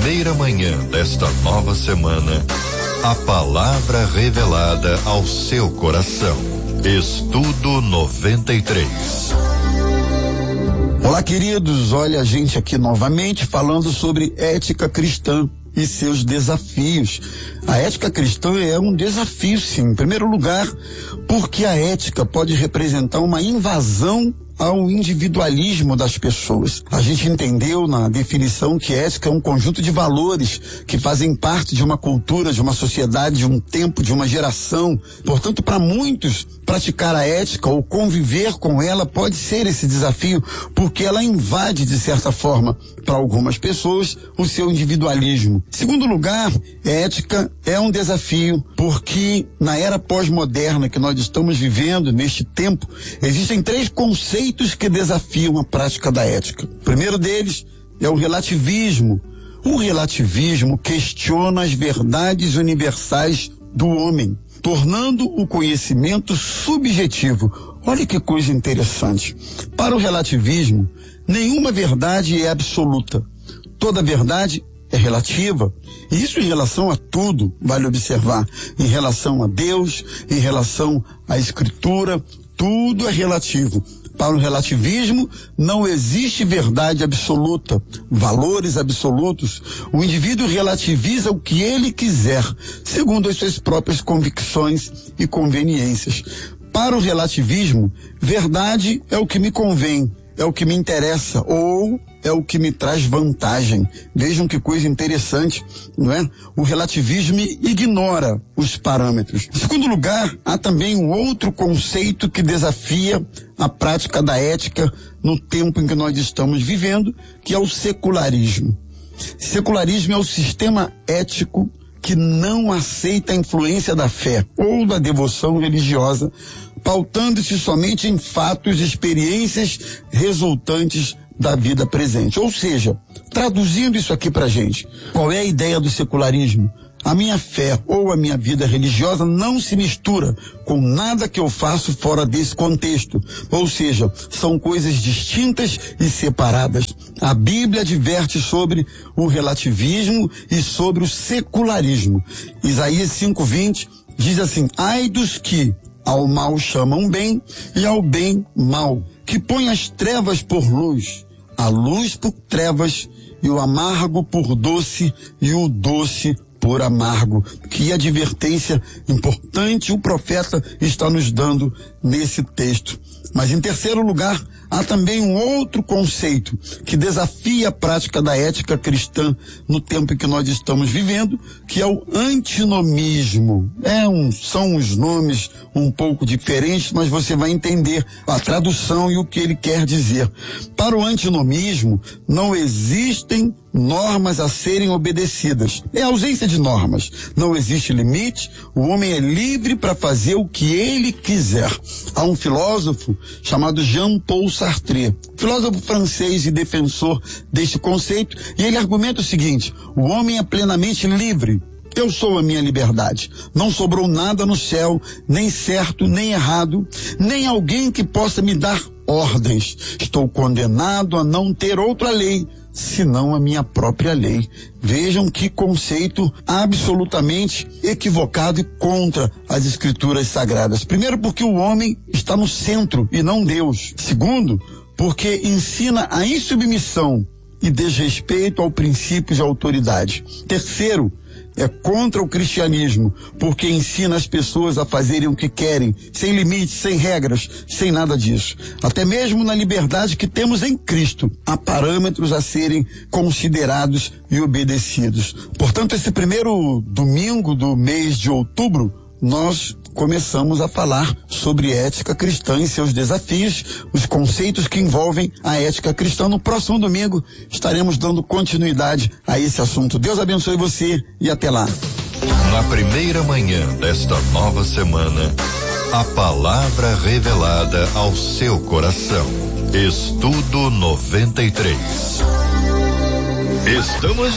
primeira manhã desta nova semana, a palavra revelada ao seu coração. Estudo 93. Olá, queridos, olha a gente aqui novamente falando sobre ética cristã e seus desafios. A ética cristã é um desafio, sim, em primeiro lugar, porque a ética pode representar uma invasão ao individualismo das pessoas. A gente entendeu na definição que ética é um conjunto de valores que fazem parte de uma cultura, de uma sociedade, de um tempo, de uma geração. Portanto, para muitos, praticar a ética ou conviver com ela pode ser esse desafio, porque ela invade, de certa forma, para algumas pessoas, o seu individualismo. Segundo lugar, ética é um desafio, porque na era pós-moderna que nós estamos vivendo, neste tempo, existem 3 conceitos que desafiam a prática da ética. O primeiro deles é o relativismo. O relativismo questiona as verdades universais do homem, tornando o conhecimento subjetivo. Olha que coisa interessante. Para o relativismo, nenhuma verdade é absoluta. Toda verdade é relativa. E isso em relação a tudo, vale observar. Em relação a Deus, em relação à Escritura, tudo é relativo. Para o relativismo, não existe verdade absoluta, valores absolutos. O indivíduo relativiza o que ele quiser, segundo as suas próprias convicções e conveniências. Para o relativismo, verdade é o que me convém, é o que me interessa, ou é o que me traz vantagem. Vejam que coisa interessante, não é? O relativismo ignora os parâmetros. Em segundo lugar, há também um outro conceito que desafia a prática da ética no tempo em que nós estamos vivendo, que é o secularismo. Secularismo é o sistema ético que não aceita a influência da fé ou da devoção religiosa, pautando-se somente em fatos e experiências resultantes da vida presente. Ou seja, traduzindo isso aqui pra gente, qual é a ideia do secularismo? A minha fé ou a minha vida religiosa não se mistura com nada que eu faço fora desse contexto. Ou seja, são coisas distintas e separadas. A Bíblia adverte sobre o relativismo e sobre o secularismo. Isaías 5:20 diz assim: ai dos que ao mal chamam bem e ao bem mal, que põem as trevas por luz, a luz por trevas e o amargo por doce e o doce por amargo. Que advertência importante o profeta está nos dando nesse texto. Mas em terceiro lugar, há também um outro conceito que desafia a prática da ética cristã no tempo em que nós estamos vivendo, que é o antinomismo. São os nomes um pouco diferentes, mas você vai entender a tradução e o que ele quer dizer. Para o antinomismo, não existem normas a serem obedecidas. É a ausência de normas. Não existe limite. O homem é livre para fazer o que ele quiser. Há um filósofo chamado Jean-Paul Sartre, filósofo francês e defensor deste conceito, e ele argumenta o seguinte: o homem é plenamente livre. Eu sou a minha liberdade. Não sobrou nada no céu, nem certo, nem errado, nem alguém que possa me dar ordens. Estou condenado a não ter outra lei, senão a minha própria lei. Vejam que conceito absolutamente equivocado e contra as escrituras sagradas. Primeiro, porque o homem está no centro e não Deus. Segundo, porque ensina a insubmissão e desrespeito ao princípio de autoridade. Terceiro, é contra o cristianismo, porque ensina as pessoas a fazerem o que querem, sem limites, sem regras, sem nada disso. Até mesmo na liberdade que temos em Cristo, há parâmetros a serem considerados e obedecidos. Portanto, esse primeiro domingo do mês de outubro, nós começamos a falar sobre ética cristã e seus desafios, os conceitos que envolvem a ética cristã. No próximo domingo estaremos dando continuidade a esse assunto. Deus abençoe você e até lá. Na primeira manhã desta nova semana, a palavra revelada ao seu coração. Estudo 93. Estamos